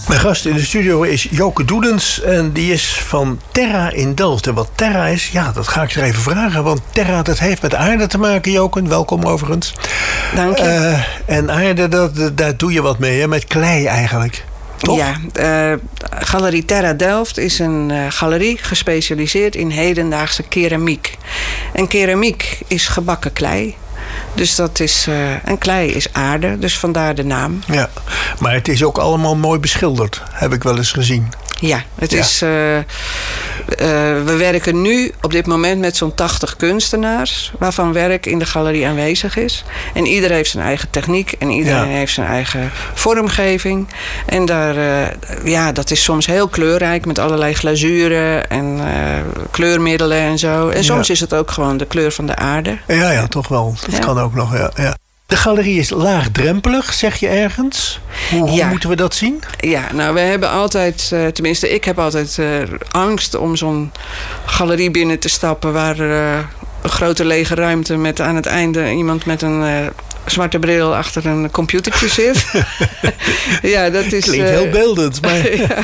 Mijn gast in de studio is Joke Doedens en die is van Terra in Delft. En wat Terra is, ja, dat ga ik er even vragen. Want Terra, dat heeft met aarde te maken, Joke. Welkom overigens. Dank je. En aarde, daar doe je wat mee, hè? Met klei eigenlijk. Toch? Ja, Galerie Terra Delft is een galerie gespecialiseerd in hedendaagse keramiek. En keramiek is gebakken klei. Dus dat is, en klei is aarde, dus vandaar de naam. Ja, maar het is ook allemaal mooi beschilderd, heb ik wel eens gezien. Ja, het is... we werken nu op dit moment met zo'n 80 kunstenaars, waarvan werk in de galerie aanwezig is. En iedereen heeft zijn eigen techniek en iedereen heeft zijn eigen vormgeving. En dat is soms heel kleurrijk met allerlei glazuren en kleurmiddelen en zo. En soms is het ook gewoon de kleur van de aarde. Ja, toch wel. Dat kan ook nog, ja. De galerie is laagdrempelig, zeg je ergens. Hoe moeten we dat zien? Ja, nou, we hebben altijd, tenminste, ik heb altijd angst om zo'n galerie binnen te stappen waar een grote lege ruimte met aan het einde iemand met een zwarte bril achter een computertje zit. Ja, dat is... Klinkt heel beeldend, maar...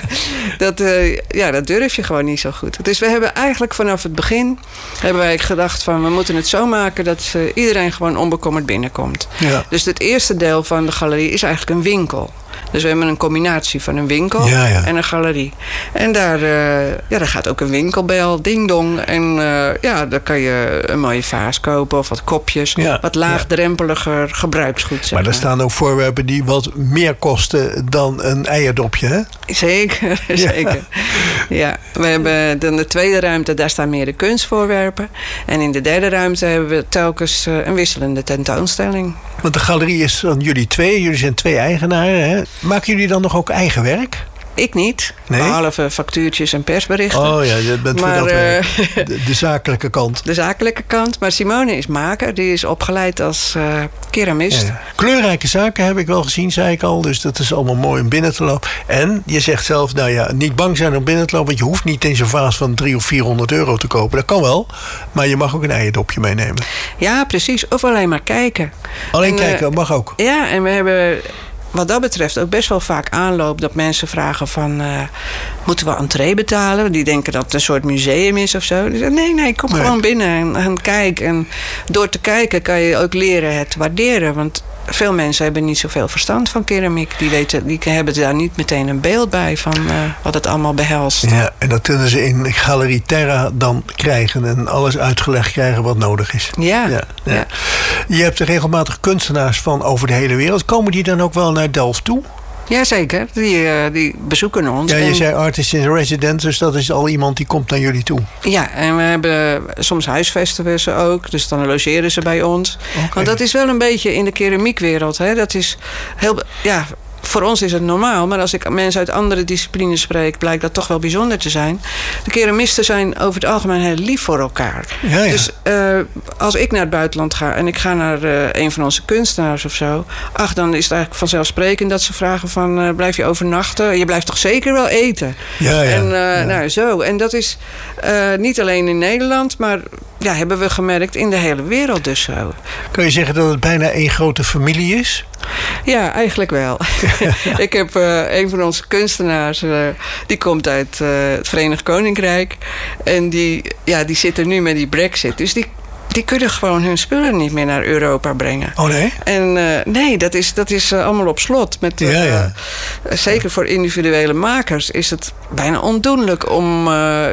dat durf je gewoon niet zo goed. Dus we hebben eigenlijk vanaf het begin gedacht van, we moeten het zo maken dat iedereen gewoon onbekommerd binnenkomt. Ja. Dus het eerste deel van de galerie is eigenlijk een winkel. Dus we hebben een combinatie van een winkel en een galerie. En daar gaat ook een winkelbel, ding dong. En daar kan je een mooie vaas kopen of wat kopjes. Ja, wat laagdrempeliger gebruiksgoed. Maar er staan ook voorwerpen die wat meer kosten dan een eierdopje, hè? Zeker. Ja, we hebben dan de tweede ruimte, daar staan meer de kunstvoorwerpen. En in de derde ruimte hebben we telkens een wisselende tentoonstelling. Want de galerie is van jullie twee. Jullie zijn twee eigenaren, hè? Maken jullie dan nog ook eigen werk? Ik niet. Nee? Behalve factuurtjes en persberichten. Oh ja, je bent voor dat werk. De zakelijke kant. De zakelijke kant. Maar Simone is maker. Die is opgeleid als keramist. Ja. Kleurrijke zaken heb ik wel gezien, zei ik al. Dus dat is allemaal mooi om binnen te lopen. En je zegt zelf, niet bang zijn om binnen te lopen. Want je hoeft niet eens een vaas van 300 of 400 euro te kopen. Dat kan wel. Maar je mag ook een eierdopje meenemen. Ja, precies. Of alleen maar kijken. Alleen kijken, mag ook. Ja, en we hebben... Wat dat betreft ook best wel vaak aanloop dat mensen vragen van... moeten we entree betalen? Die denken dat het een soort museum is of zo. Die zeggen, nee, kom gewoon binnen en kijk. En door te kijken kan je ook leren het waarderen. Want veel mensen hebben niet zoveel verstand van keramiek. Die hebben daar niet meteen een beeld bij van wat het allemaal behelst. Ja, en dat kunnen ze in Galerie Terra dan krijgen. En alles uitgelegd krijgen wat nodig is. Ja. Je hebt regelmatig kunstenaars van over de hele wereld. Komen die dan ook wel naar Delft toe? Jazeker, die bezoeken ons. Ja, je zei artist in resident, dus dat is al iemand die komt naar jullie toe. Ja, en we hebben soms huisvesten we ze ook, dus dan logeren ze bij ons. Okay. Want dat is wel een beetje in de keramiekwereld. Hè? Dat is heel... Ja, voor ons is het normaal, maar als ik mensen uit andere disciplines spreek, blijkt dat toch wel bijzonder te zijn. De keramisten zijn over het algemeen heel lief voor elkaar. Ja. Dus als ik naar het buitenland ga en ik ga naar een van onze kunstenaars of zo, dan is het eigenlijk vanzelfsprekend dat ze vragen van, blijf je overnachten? Je blijft toch zeker wel eten? Ja. En zo. En dat is niet alleen in Nederland, maar hebben we gemerkt in de hele wereld dus zo. Kun je zeggen dat het bijna één grote familie is? Ja, eigenlijk wel. Ik heb een van onze kunstenaars, die komt uit het Verenigd Koninkrijk. En die zitten nu met die Brexit. Dus die kunnen gewoon hun spullen niet meer naar Europa brengen. Oh nee? En nee, dat is allemaal op slot. Zeker voor individuele makers is het bijna ondoenlijk om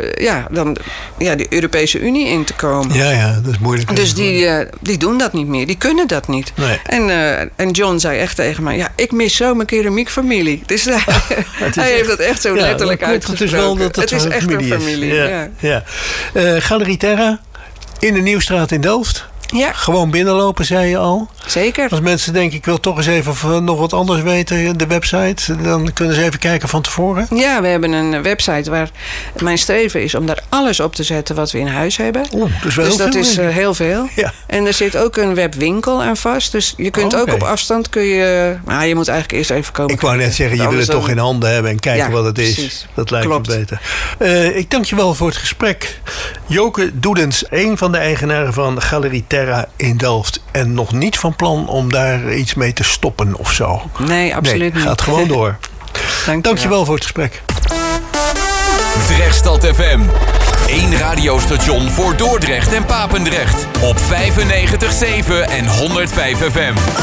de Europese Unie in te komen. Ja, dat is moeilijk. Dus die doen dat niet meer. Die kunnen dat niet. Nee. En John zei echt tegen mij, ik mis zo mijn keramiekfamilie. Dus hij heeft dat echt zo letterlijk uitgesproken. Het is echt een familie. Ja. Galerie Terra. In de Nieuwstraat in Delft. Ja. Gewoon binnenlopen, zei je al. Zeker. Als mensen denken, ik wil toch eens even nog wat anders weten, de website, dan kunnen ze even kijken van tevoren. Ja, we hebben een website waar mijn streven is om daar alles op te zetten wat we in huis hebben. Dus dat is heel veel. Ja. En er zit ook een webwinkel aan vast. Dus je kunt ook op afstand je moet eigenlijk eerst even komen. Ik wou net zeggen, je wil het toch in handen hebben en kijken wat het is. Precies. Dat lijkt me beter. Ik dank je wel voor het gesprek. Joke Doedens, een van de eigenaren van Galerie Terra in Delft. En nog niet van plan om daar iets mee te stoppen of zo. Nee, absoluut niet. Gaat gewoon door. Dankjewel voor het gesprek. Drechtstad FM. 1 radiostation voor Dordrecht en Papendrecht. Op 95.7 en 105 FM.